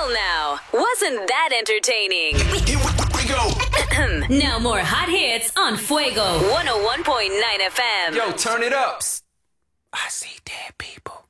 Well, now, wasn't that entertaining? Here we go. Now more hot hits on Fuego 101.9 FM. Yo, turn it up. I see dead people.